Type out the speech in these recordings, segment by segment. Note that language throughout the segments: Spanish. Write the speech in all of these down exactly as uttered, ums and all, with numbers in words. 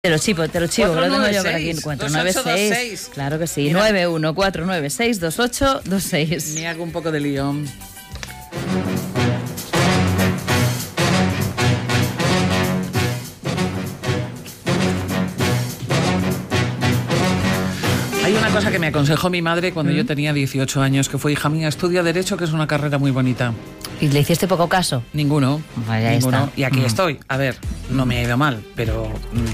Te lo chivo, te lo chivo, que lo tengo yo por aquí. cuatro nueve seis, claro que sí. Mira. nueve uno cuatro nueve seis dos ocho dos seis. Me hago un poco de lío. Hay una cosa que me aconsejó mi madre cuando ¿Mm? yo tenía dieciocho años, que fue: hija mía, estudia Derecho, que es una carrera muy bonita. ¿Y le hiciste poco caso? Ninguno. Vaya, ninguno. Está. Y aquí mm. estoy. A ver, no me ha ido mal, pero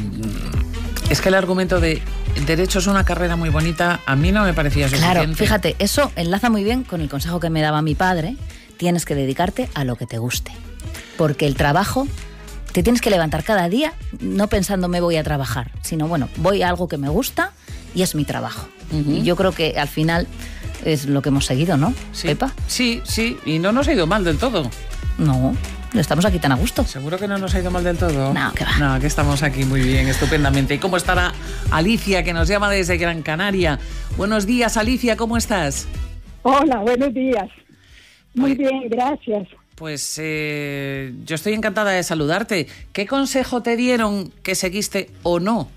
mm, es que el argumento de Derecho es una carrera muy bonita a mí no me parecía suficiente. Claro, fíjate, eso enlaza muy bien con el consejo que me daba mi padre. Tienes que dedicarte a lo que te guste. Porque el trabajo, te tienes que levantar cada día no pensando me voy a trabajar, sino bueno, voy a algo que me gusta y es mi trabajo. Uh-huh. Y yo creo que al final es lo que hemos seguido, ¿no, sí, Pepa? Sí, sí, y no nos ha ido mal del todo. No, estamos aquí tan a gusto. ¿Seguro que no nos ha ido mal del todo? No, que va. No, que estamos aquí muy bien, estupendamente. ¿Y cómo estará Alicia, que nos llama desde Gran Canaria? Buenos días, Alicia, ¿cómo estás? Hola, buenos días. Muy pues, bien, gracias. Pues eh, yo estoy encantada de saludarte. ¿Qué consejo te dieron que seguiste o no?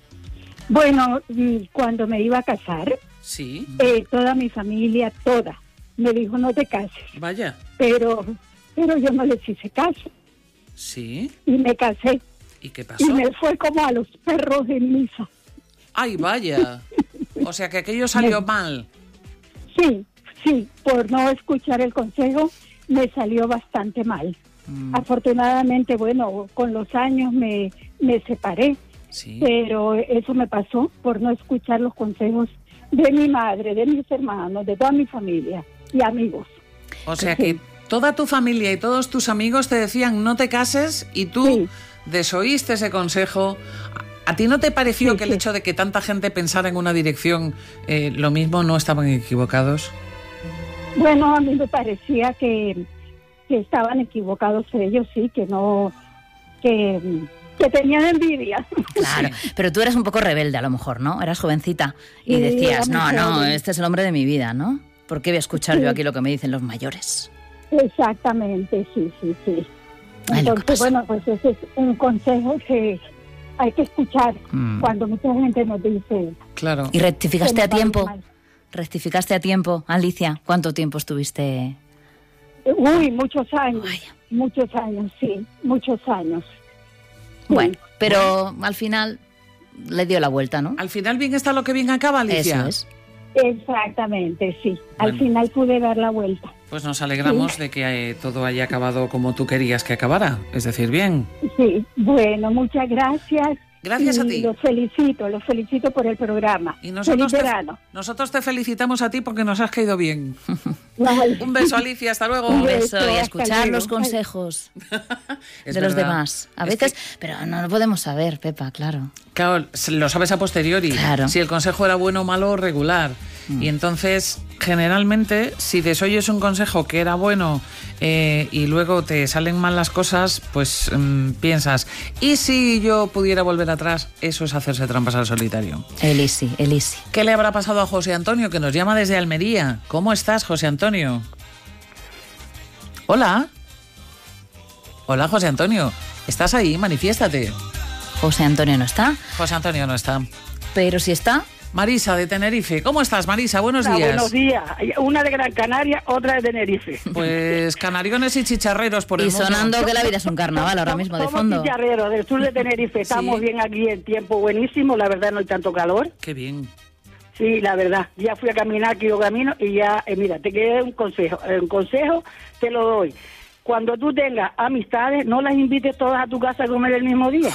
Bueno, cuando me iba a casar, sí, eh, toda mi familia, toda, me dijo no te cases. Vaya. Pero, pero yo no les hice caso. Sí. Y me casé. ¿Y qué pasó? Y me fue como a los perros en misa. Ay, vaya. O sea que aquello salió mal. Sí, sí, por no escuchar el consejo me salió bastante mal. Mm. Afortunadamente, bueno, con los años me, me separé. Sí. Pero eso me pasó por no escuchar los consejos de mi madre, de mis hermanos, de toda mi familia y amigos. O sea sí. que toda tu familia y todos tus amigos te decían no te cases y tú sí. desoíste ese consejo. ¿A ti no te pareció sí, que el sí. hecho de que tanta gente pensara en una dirección eh, lo mismo, no estaban equivocados? Bueno, a mí me parecía que, que estaban equivocados ellos, sí, que no... que que tenían envidia. Claro, sí. Pero tú eras un poco rebelde a lo mejor, ¿no? Eras jovencita y sí, decías, no, no, este es el hombre de mi vida, ¿no? ¿Por qué voy a escuchar sí. yo aquí lo que me dicen los mayores? Exactamente, sí, sí, sí. Entonces, bueno, pues ese es un consejo que hay que escuchar mm. cuando mucha gente nos dice... Claro. ¿Y rectificaste a tiempo? ¿Rectificaste a tiempo, Alicia? ¿Cuánto tiempo estuviste...? Uy, muchos años, Vaya. muchos años, sí, muchos años. Bueno, pero al final le dio la vuelta, ¿no? Al final bien está lo que bien acaba, Alicia. Eso es. Exactamente, sí. Bueno, al final pude dar la vuelta. Pues nos alegramos sí. de que eh, todo haya acabado como tú querías que acabara, es decir, bien. Sí, bueno, muchas gracias. Gracias y a ti. Los felicito, los felicito por el programa. Y nosotros Feliz te, verano. Nosotros te felicitamos a ti porque nos has caído bien. Vale. Un beso, Alicia, hasta luego. Un beso y a escuchar los consejos de verdad. los demás. A es veces, que... pero no lo podemos saber, Pepa, claro. Claro, lo sabes a posteriori. Claro. Si el consejo era bueno, malo o regular. Mm. Y entonces, generalmente, si desoyes un consejo que era bueno eh, y luego te salen mal las cosas, pues mmm, piensas, ¿y si yo pudiera volver atrás? Eso es hacerse trampas al solitario. Elisi, Elisi. ¿Qué le habrá pasado a José Antonio, que nos llama desde Almería? ¿Cómo estás, José Antonio? Hola. Hola, José Antonio. ¿Estás ahí? Manifiéstate. José Antonio no está. José Antonio no está. Pero si está... Marisa, de Tenerife. ¿Cómo estás, Marisa? Buenos Hola, días. Buenos días. Una de Gran Canaria, otra de Tenerife. Pues canariones y chicharreros por el y mundo. Y sonando que la vida es un carnaval ahora mismo de fondo. Somos chicharreros del sur de Tenerife. Estamos sí. bien aquí, el tiempo buenísimo. La verdad no hay tanto calor. Qué bien. Sí, la verdad. Ya fui a caminar, aquí yo camino y ya, eh, mira, te quedé un consejo. Un consejo te lo doy. Cuando tú tengas amistades, no las invites todas a tu casa a comer el mismo día.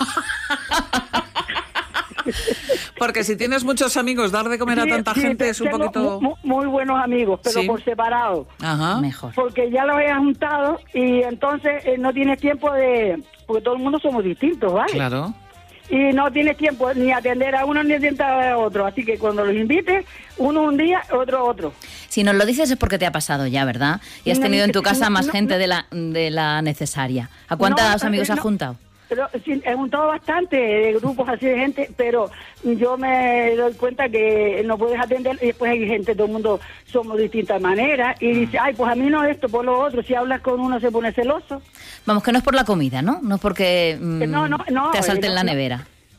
Porque si tienes muchos amigos, dar de comer sí, a tanta sí, gente es un poquito... Muy, muy buenos amigos, pero sí. por separado. Ajá. Mejor. Porque ya los he juntado y entonces eh, no tienes tiempo de... Porque todo el mundo somos distintos, ¿vale? Claro. Y no tienes tiempo ni atender a uno ni atender a otro. Así que cuando los invites, uno un día, otro otro. Si nos lo dices es porque te ha pasado ya, ¿verdad? Y has no, tenido en tu casa no, más no, gente no. de la de la necesaria. ¿A cuántos no, amigos no, has juntado? Pero, sí, he juntado bastante de grupos así de gente, pero yo me doy cuenta que no puedes atender y después hay gente, todo el mundo somos de distintas maneras y dice, ay, pues a mí no esto, por lo otro, si hablas con uno se pone celoso. Vamos, que no es por la comida, ¿no? No es porque mmm, no, no, no, te asalten no, la no. nevera.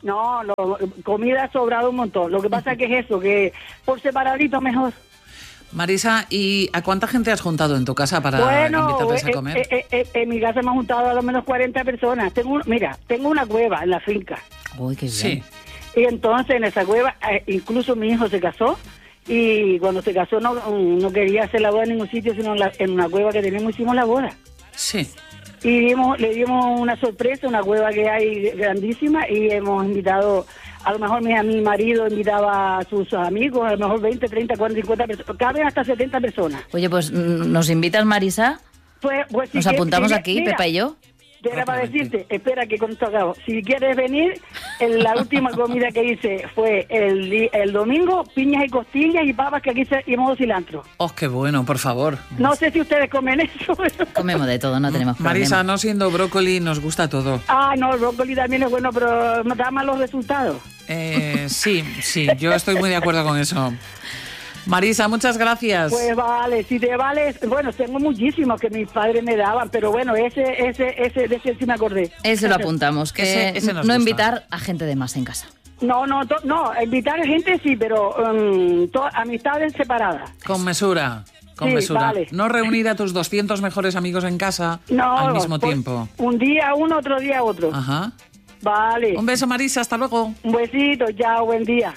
No, no, comida ha sobrado un montón. Lo que pasa es que es eso, que por separadito mejor. Marisa, ¿y a cuánta gente has juntado en tu casa para bueno, invitarles eh, a comer? Eh, eh, eh, en mi casa me han juntado a lo menos cuarenta personas. Tengo un, mira, tengo una cueva en la finca. Uy, qué bien. Sí. Y entonces en esa cueva, eh, incluso mi hijo se casó. Y cuando se casó no, no quería hacer la boda en ningún sitio, sino en, la, en una cueva que tenemos hicimos la boda. Sí. Y dimos, le dimos una sorpresa, una cueva que hay grandísima, y hemos invitado, a lo mejor mi, a mi marido invitaba a sus amigos, a lo mejor veinte, treinta, cuarenta, cincuenta personas, caben hasta setenta personas. Oye, pues ¿nos invitas, Marisa? Pues, pues, si ¿Nos quieres, apuntamos mira, aquí, mira, Pepa y yo? Era para decirte, espera que con esto acabo. Si quieres venir, en la última comida que hice fue el, di- el domingo, piñas y costillas y papas que aquí se y modo cilantro. Oh, qué bueno, por favor. No sé si ustedes comen eso. Pero... Comemos de todo, no tenemos problema. Marisa, no siendo brócoli, nos gusta todo. Ah, no, el brócoli también es bueno, pero me da malos resultados. Eh, sí, sí, yo estoy muy de acuerdo con eso. Marisa, muchas gracias. Pues vale, si te vales, bueno, tengo muchísimos que mis padres me daban, pero bueno, ese, ese, ese, de ese sí me acordé. Ese lo apuntamos, que Ese- ese nos no gusta. invitar a gente de más en casa. No, no, to- no, invitar a gente sí, pero um, to- amistades separadas. Con mesura, con Sí, mesura. vale. No reunir a tus doscientos mejores amigos en casa No, al mismo pues, tiempo. Un día uno, otro día otro. Ajá. Vale. Un beso, Marisa, hasta luego. Un besito, chao, buen día.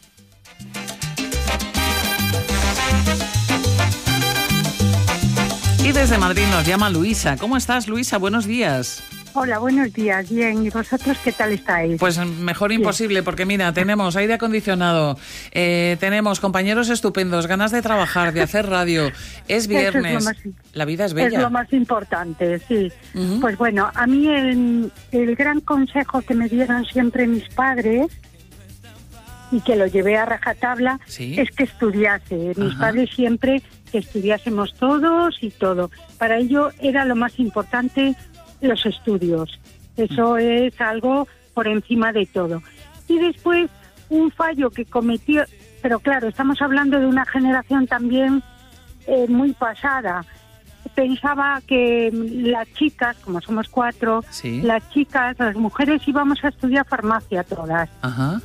Y desde Madrid nos llama Luisa. ¿Cómo estás, Luisa? Buenos días. Hola, buenos días. Bien, ¿y vosotros qué tal estáis? Pues mejor imposible, porque mira, tenemos aire acondicionado, eh, tenemos compañeros estupendos, ganas de trabajar, de hacer radio, es viernes, Eso es lo más- la vida es bella. Es lo más importante, sí. Ujú. Pues bueno, a mí el, el gran consejo que me dieron siempre mis padres, y que lo llevé a rajatabla, Sí. es que estudiase. Mis Ajá. padres siempre que estudiásemos todos y todo. Para ello era lo más importante los estudios. Eso es algo por encima de todo. Y después, un fallo que cometió, pero claro, estamos hablando de una generación también eh, muy pasada. Pensaba que las chicas, como somos cuatro, Sí. las chicas, las mujeres íbamos a estudiar farmacia todas. Ajá.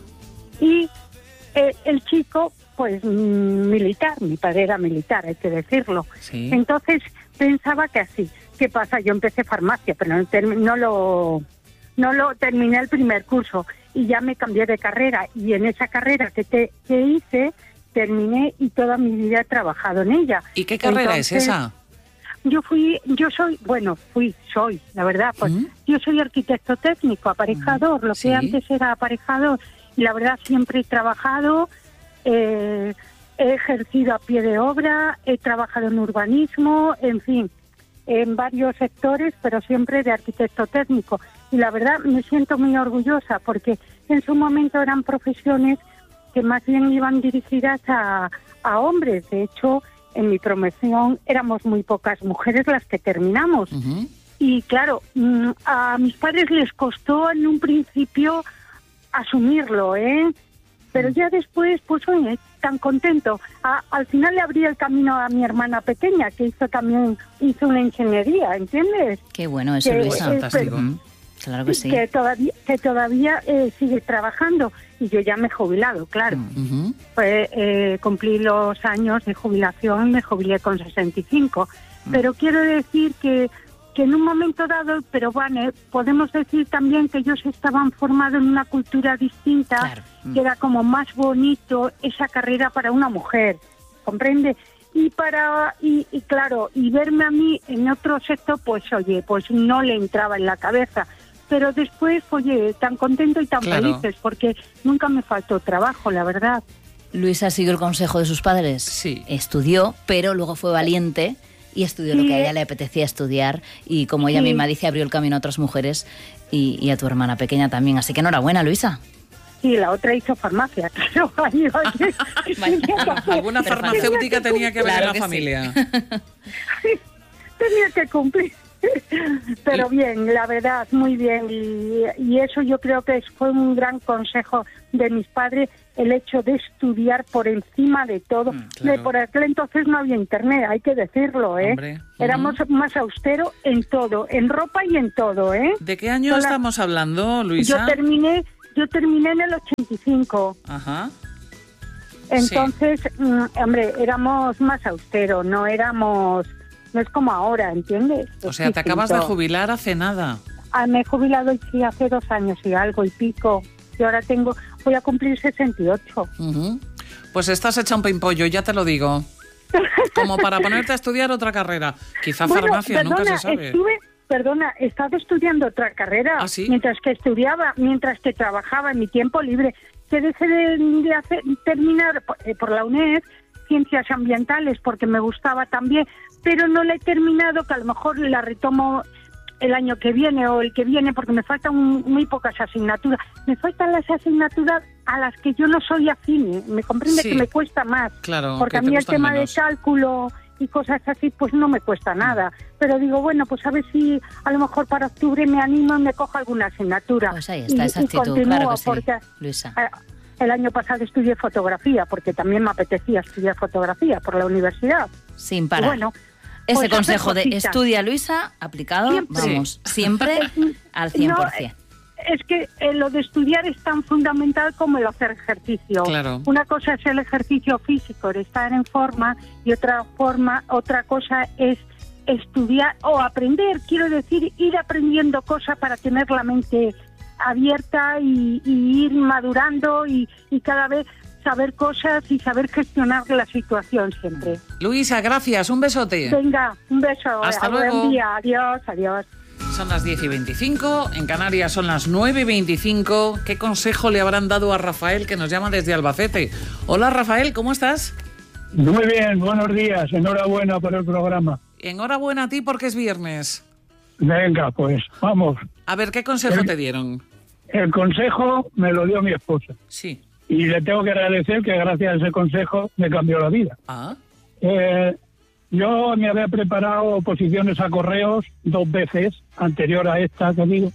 Y eh, el chico, pues mm, militar, mi padre era militar, hay que decirlo. Sí. Entonces pensaba que así. ¿Qué pasa? Yo empecé farmacia, pero no, term- no lo no lo terminé el primer curso y ya me cambié de carrera. Y en esa carrera que, te, que hice, terminé y toda mi vida he trabajado en ella. ¿Y qué carrera Entonces, es esa? Yo fui, yo soy, bueno, fui, soy, la verdad, pues ¿Mm? yo soy arquitecto técnico, aparejador, lo Sí. que antes era aparejador. Y la verdad siempre he trabajado, eh, he ejercido a pie de obra, he trabajado en urbanismo, en fin, en varios sectores, pero siempre de arquitecto técnico. Y la verdad me siento muy orgullosa porque en su momento eran profesiones que más bien iban dirigidas a, a hombres. De hecho, en mi promoción éramos muy pocas mujeres las que terminamos. Ujú. Y claro, mm, a mis padres les costó en un principio asumirlo, ¿eh? Pero ya después, pues oye, tan contento. A- al final le abrí el camino a mi hermana pequeña, que hizo también, hizo una ingeniería, ¿entiendes? Qué bueno eso, Que- Luisa. eh, Fantástico. Ujú. Claro que sí. Que todavía, que todavía eh, sigue trabajando. Y yo ya me he jubilado, claro. Ujú. Pues, eh, cumplí los años de jubilación, me jubilé con sesenta y cinco. Pero quiero decir que, que en un momento dado, pero bueno, podemos decir también que ellos estaban formados en una cultura distinta, Claro. que era como más bonito esa carrera para una mujer, ¿comprende? Y para y, y claro, y verme a mí en otro sector, pues oye, pues no le entraba en la cabeza. Pero después, oye, tan contento y tan Claro. felices, porque nunca me faltó trabajo, la verdad. Luisa siguió el consejo de sus padres. Sí. Estudió, pero luego fue valiente y estudió lo Sí, que a ella eh. le apetecía estudiar. Y como ella Sí. misma dice, abrió el camino a otras mujeres y, y a tu hermana pequeña también. Así que enhorabuena, Luisa. Sí, la otra hizo farmacia, claro. ahí, oye, Vale. tenía que hacer- Alguna Pero farmacéutica tenía que ver Claro en la que sí. familia. tenía que cumplir. Pero bien, la verdad, muy bien. Y, y eso yo creo que fue un gran consejo de mis padres, el hecho de estudiar por encima de todo. Mm, claro. De por aquel entonces no había internet, hay que decirlo, ¿eh? Hombre, Éramos más austeros en todo, en ropa y en todo, ¿eh? ¿De qué año Hola. estamos hablando, Luisa? Yo terminé, yo terminé en el ochenta y cinco. Ajá. Entonces, sí. mmm, hombre, éramos más austeros, no éramos... No es como ahora, ¿entiendes? O sea, te acabas de jubilar hace nada. Ah, me he jubilado sí, hace dos años y algo y pico. Y ahora tengo, voy a cumplir sesenta y ocho. Uh-huh. Pues estás hecha un pimpollo, ya te lo digo. Como para ponerte a estudiar otra carrera. Quizá bueno, farmacia, perdona, nunca se sabe. Estuve, perdona, he estado estudiando otra carrera. ¿Ah, sí? Mientras que estudiaba, mientras que trabajaba en mi tiempo libre. Que dejé de, de hacer, terminar por, eh, por la UNED Ciencias Ambientales porque me gustaba también, pero no la he terminado, que a lo mejor la retomo el año que viene o el que viene porque me faltan muy pocas asignaturas. Me faltan las asignaturas a las que yo no soy afín, me comprende sí. que me cuesta más. Claro, porque a mí el tema menos. de cálculo y cosas así pues no me cuesta nada. Pero digo, bueno, pues a ver si a lo mejor para octubre me animo y me cojo alguna asignatura. Pues ahí está y, esa y actitud, continúo claro que sí, porque, Luisa. Eh, el año pasado estudié fotografía porque también me apetecía estudiar fotografía por la universidad. Sin parar. Y bueno, ese pues consejo de cositas. estudia, Luisa, aplicado, Siempre. vamos, siempre al cien por ciento. No, es que eh, lo de estudiar es tan fundamental como el hacer ejercicio. Claro. Una cosa es el ejercicio físico, el estar en forma, y otra forma, otra cosa es estudiar o aprender, quiero decir, ir aprendiendo cosas para tener la mente abierta y, y ir madurando y, y cada vez saber cosas y saber gestionar la situación siempre. Luisa, gracias, un besote. Venga, un beso. Hasta luego. Buen día, adiós, adiós. Son las diez y veinticinco, en Canarias son las nueve y veinticinco. ¿Qué consejo le habrán dado a Rafael, que nos llama desde Albacete? Hola, Rafael, ¿cómo estás? Muy bien, buenos días, enhorabuena por el programa. Enhorabuena a ti porque es viernes. Venga, pues, vamos. A ver, ¿qué consejo el, te dieron? El consejo me lo dio mi esposa. Sí. Y le tengo que agradecer que gracias a ese consejo me cambió la vida. Ah. Eh, yo me había preparado oposiciones a correos dos veces, anterior a esta que digo.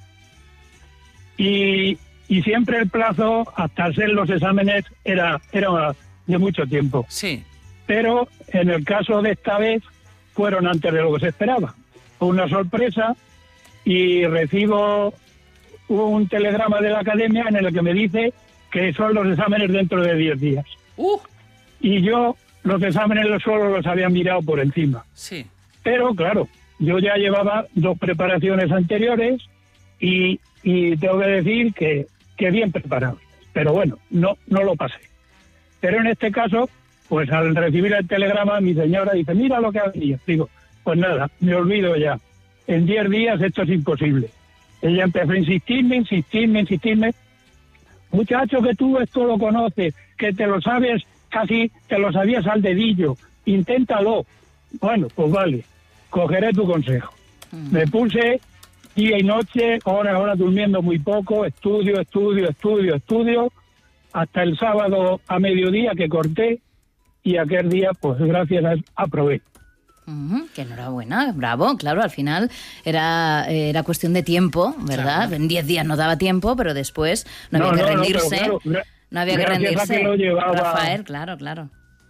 Y, y siempre el plazo hasta hacer los exámenes era, era de mucho tiempo. Sí. Pero en el caso de esta vez fueron antes de lo que se esperaba. Fue una sorpresa y recibo un telegrama de la academia en el que me dice que son los exámenes dentro de diez días. Uh. Y yo los exámenes los solo los había mirado por encima. Sí. Pero claro, yo ya llevaba dos preparaciones anteriores y, y tengo que decir que, que bien preparados. Pero bueno, no, no lo pasé. Pero en este caso, pues al recibir el telegrama, mi señora dice, mira lo que ha venido. Digo, pues nada, me olvido ya. En diez días esto es imposible. Ella empezó a insistirme, insistirme, insistirme. Muchacho, que tú esto lo conoces, que te lo sabes, casi te lo sabías al dedillo. Inténtalo. Bueno, pues vale, cogeré tu consejo. Mm. Me puse día y noche, horas, horas durmiendo muy poco, estudio, estudio, estudio, estudio, hasta el sábado a mediodía que corté y aquel día, pues gracias a eso, aprobé. Uh-huh, que enhorabuena, bravo, claro, al final era, era cuestión de tiempo, ¿verdad? Claro. En diez días no daba tiempo, pero después no, no había que no, rendirse, no, claro, no había que rendirse, que llevaba... Rafael, claro, claro.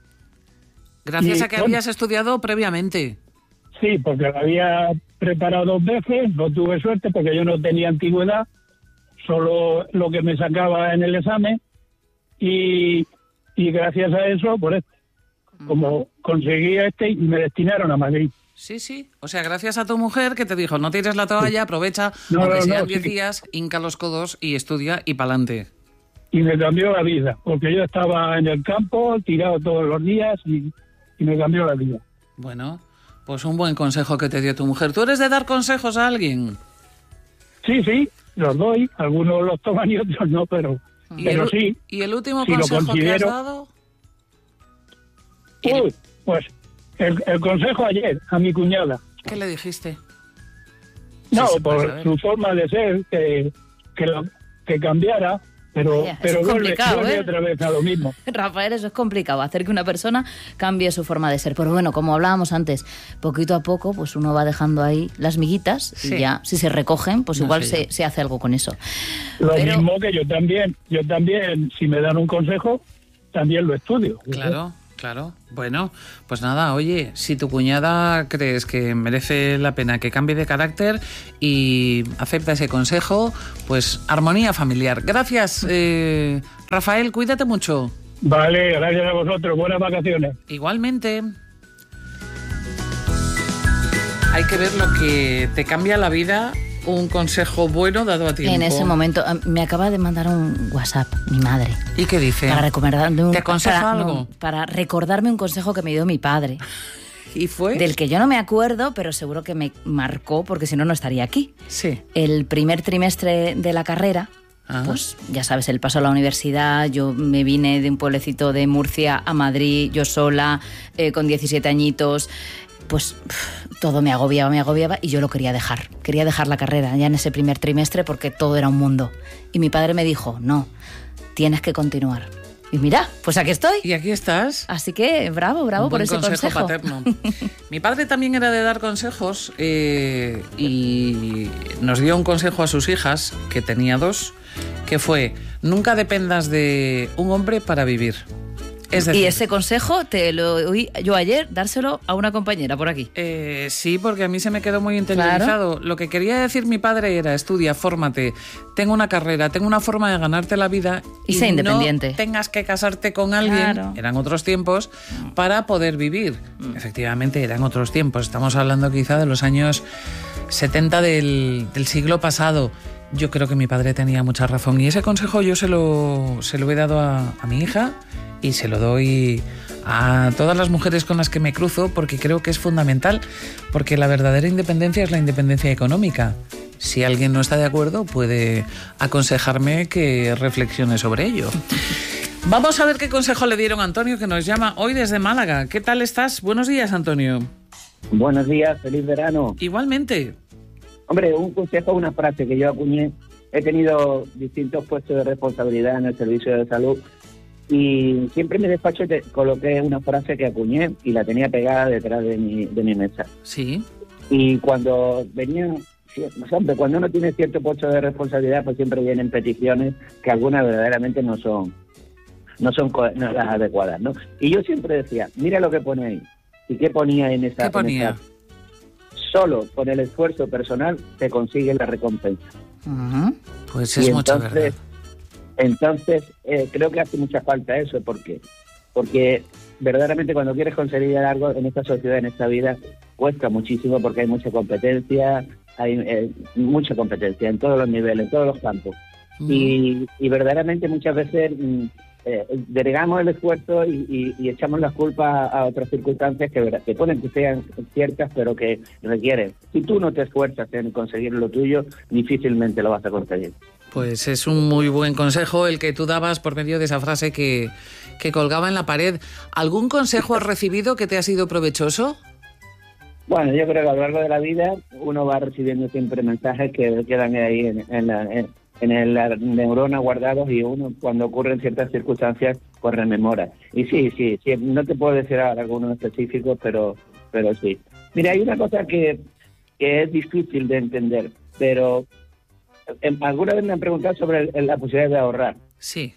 Gracias y, a que bueno, habías estudiado previamente. Sí, porque lo había preparado dos veces, no tuve suerte porque yo no tenía antigüedad, solo lo que me sacaba en el examen, y, y gracias a eso, por este. Como conseguí este y me destinaron a Madrid. Sí, sí. O sea, gracias a tu mujer que te dijo, no tires la toalla, aprovecha, no, aunque no, sean no, diez sí. días, hinca los codos y estudia y pa'lante. Y me cambió la vida, porque yo estaba en el campo, tirado todos los días y, y me cambió la vida. Bueno, pues un buen consejo que te dio tu mujer. ¿Tú eres de dar consejos a alguien? Sí, sí, los doy. Algunos los toman y otros no, pero, ¿Y pero el, sí. ¿Y el último si consejo considero... que has dado? Uy, pues el, el consejo ayer a mi cuñada. ¿Qué le dijiste? No, sí, por su forma de ser, que, que, lo, que cambiara, pero, Vaya, pero vuelve, vuelve ¿eh? otra vez a lo mismo. Rafael, eso es complicado, hacer que una persona cambie su forma de ser. Pero bueno, como hablábamos antes, poquito a poco pues uno va dejando ahí las miguitas sí. y ya, si se recogen, pues no igual se, se hace algo con eso. Lo pero... mismo que yo también, yo también, si me dan un consejo, también lo estudio. Claro. Claro, bueno, pues nada, oye, si tu cuñada crees que merece la pena que cambie de carácter y acepta ese consejo, pues armonía familiar. Gracias, eh, Rafael, cuídate mucho. Vale, gracias a vosotros, buenas vacaciones. Igualmente. Hay que ver lo que te cambia la vida, un consejo bueno dado a tiempo. En ese momento me acaba de mandar un WhatsApp mi madre. ¿Y qué dice? Para recomendarme un, ¿Te aconseja para, algo? No, para recordarme un consejo que me dio mi padre. ¿Y fue? Del que yo no me acuerdo, pero seguro que me marcó, porque si no, no estaría aquí. Sí. El primer trimestre de la carrera, ah. pues ya sabes, el paso a la universidad, yo me vine de un pueblecito de Murcia a Madrid, yo sola, eh, con diecisiete añitos. Pues pff, todo me agobiaba, me agobiaba y yo lo quería dejar. Quería dejar la carrera ya en ese primer trimestre porque todo era un mundo. Y mi padre me dijo, no, tienes que continuar. Y mira, pues aquí estoy. Y aquí estás. Así que bravo, bravo un por buen ese consejo. consejo paterno. Mi padre también era de dar consejos eh, y nos dio un consejo a sus hijas, que tenía dos, que fue, nunca dependas de un hombre para vivir. Es decir, y ese consejo te lo oí yo ayer dárselo a una compañera por aquí. Eh, sí, porque a mí se me quedó muy interiorizado. Claro. Lo que quería decir mi padre era, estudia, fórmate, tengo una carrera, tengo una forma de ganarte la vida y, y sé independiente. No tengas que casarte con alguien, claro. Eran otros tiempos, para poder vivir. Mm. Efectivamente, eran otros tiempos. Estamos hablando quizá de los años setenta del, del siglo pasado. Yo creo que mi padre tenía mucha razón y ese consejo yo se lo, se lo he dado a, a mi hija y se lo doy a todas las mujeres con las que me cruzo porque creo que es fundamental, porque la verdadera independencia es la independencia económica. Si alguien no está de acuerdo, puede aconsejarme que reflexione sobre ello. Vamos a ver qué consejo le dieron a Antonio, que nos llama hoy desde Málaga. ¿Qué tal estás? Buenos días, Antonio. Buenos días, feliz verano. Igualmente. Hombre, un consejo, una frase que yo acuñé. He tenido distintos puestos de responsabilidad en el servicio de salud y siempre en mi despacho te coloqué una frase que acuñé y la tenía pegada detrás de mi, de mi mesa. Sí. Y cuando venía, hombre, cuando uno tiene cierto puesto de responsabilidad, pues siempre vienen peticiones que algunas verdaderamente no son, no son no, las adecuadas, ¿no? Y yo siempre decía, mira lo que pone ahí. ¿Y qué ponía en esa? ¿Qué ponía? En esa? Solo con el esfuerzo personal se consigue la recompensa. Uh-huh. Pues es y mucha entonces, verdad. Entonces, eh, creo que hace mucha falta eso, porque porque verdaderamente cuando quieres conseguir algo en esta sociedad, en esta vida, cuesta muchísimo porque hay mucha competencia, hay eh, mucha competencia en todos los niveles, en todos los campos. Uh-huh. Y, y verdaderamente muchas veces mm, eh, delegamos el esfuerzo y, y, y echamos las culpas a otras circunstancias que, que pueden que sean ciertas, pero que requieren. Si tú no te esfuerzas en conseguir lo tuyo, difícilmente lo vas a conseguir. Pues es un muy buen consejo el que tú dabas por medio de esa frase que, que colgaba en la pared. ¿Algún consejo has recibido que te ha sido provechoso? Bueno, yo creo que a lo largo de la vida uno va recibiendo siempre mensajes que quedan ahí en, en, la, en, en el, la neurona guardados y uno cuando ocurren ciertas circunstancias pues rememora. Y sí, sí, sí, no te puedo decir ahora algunos específicos, pero, pero sí. Mira, hay una cosa que, que es difícil de entender, pero alguna vez me han preguntado sobre el, la posibilidad de ahorrar. Sí.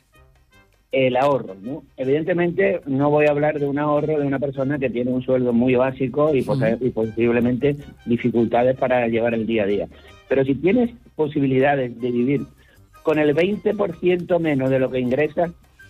El ahorro, ¿no? Evidentemente no voy a hablar de un ahorro de una persona que tiene un sueldo muy básico y, pos- uh-huh. y posiblemente dificultades para llevar el día a día. Pero si tienes posibilidades de vivir con el veinte por ciento menos de lo que ingresas,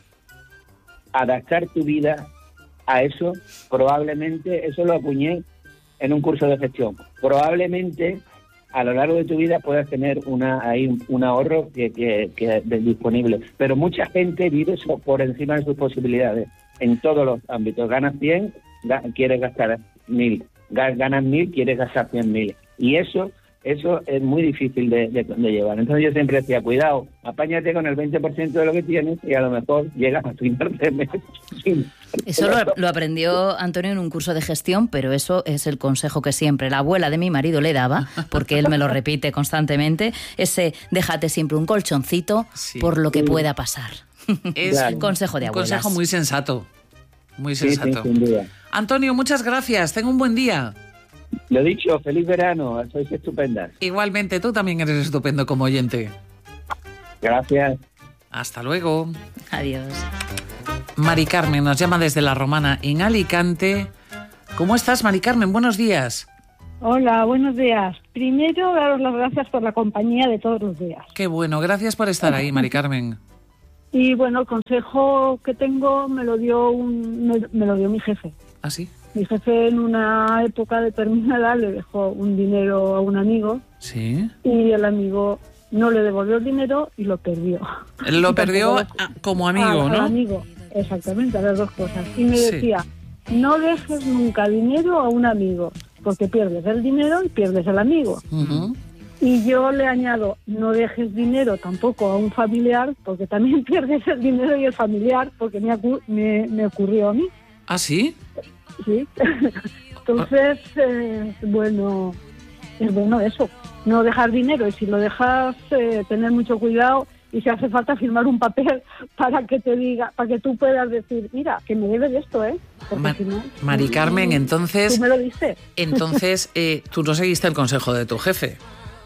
adaptar tu vida a eso, probablemente, eso lo acuñé en un curso de gestión, probablemente a lo largo de tu vida puedes tener una ahí un, un ahorro que, que, que es disponible. Pero mucha gente vive eso por encima de sus posibilidades en todos los ámbitos. Ganas cien, ga, quieres gastar mil. Ganas mil, quieres gastar cien mil. Y eso eso es muy difícil de, de, de llevar. Entonces yo siempre decía, cuidado, apáñate con el veinte por ciento de lo que tienes y a lo mejor llegas a fin de mes. Eso lo, lo aprendió Antonio en un curso de gestión, pero eso es el consejo que siempre la abuela de mi marido le daba, porque él me lo repite constantemente, ese déjate siempre un colchoncito sí. por lo que sí. pueda pasar. Es claro. un consejo de abuelas. Un consejo muy sensato, muy sensato. Sí, sí, sin duda. Antonio, muchas gracias, tenga un buen día. Lo dicho, feliz verano, sois estupendas. Igualmente, tú también eres estupendo como oyente. Gracias. Hasta luego. Adiós. Mari Carmen nos llama desde La Romana, en Alicante. ¿Cómo estás, Mari Carmen? Buenos días. Hola, buenos días. Primero, daros las gracias por la compañía de todos los días. Qué bueno, gracias por estar ahí, Mari Carmen. Y bueno, el consejo que tengo me lo dio un, me, me lo dio mi jefe. ¿Ah, sí? Mi jefe en una época determinada le dejó un dinero a un amigo. Sí. Y el amigo no le devolvió el dinero y lo perdió. Lo perdió a, como amigo, a, ¿no? Como amigo, exactamente, a las dos cosas. Y me Sí. decía, no dejes nunca dinero a un amigo, porque pierdes el dinero y pierdes el amigo. Uh-huh. Y yo le añado, no dejes dinero tampoco a un familiar, porque también pierdes el dinero y el familiar, porque me, acu- me, me ocurrió a mí. ¿Ah, sí? Sí. Entonces, eh, bueno, es bueno eso, no dejar dinero, y si lo dejas, eh, tener mucho cuidado, y si hace falta firmar un papel para que te diga, para que tú puedas decir, mira, que me debes esto, ¿eh? Porque Ma- si no, Mari Carmen, tú- entonces, Tú me lo diste. entonces eh, tú no seguiste el consejo de tu jefe.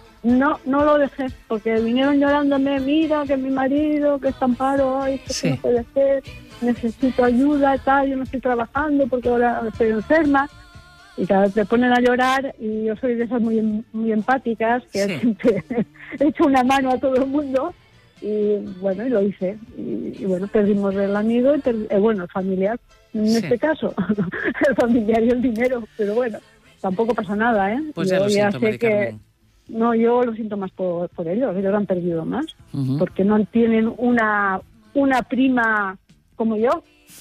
No, no lo dejé, porque vinieron llorándome, mira, que mi marido, que está en paro, ay, esto Sí. no puede ser, necesito ayuda y tal, yo no estoy trabajando porque ahora estoy enferma. Y claro, te ponen a llorar, y yo soy de esas muy muy empáticas, que Sí. siempre he hecho una mano a todo el mundo, y bueno, y lo hice. Y, y bueno, perdimos el amigo, y perdi- eh, bueno, el familiar, en Sí. este caso, el familiar y el dinero, pero bueno, tampoco pasa nada, ¿eh? Pues ya lo siento, sé Mari que Carmen. No, yo lo siento más por, por ellos, ellos han perdido más, Ujú. porque no tienen una, una prima como yo.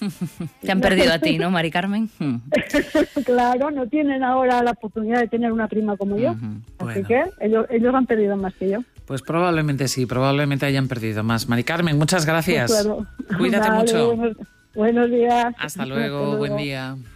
Te han perdido a ti, ¿no, Mari Carmen? Hmm. Claro, no tienen ahora la oportunidad de tener una prima como yo. Ujú. Así Bueno. que ellos, ellos han perdido más que yo. Pues probablemente sí, probablemente hayan perdido más. Mari Carmen, muchas gracias. Pues claro. Cuídate Vale, mucho. Buenos, buenos días. Hasta luego, buen día.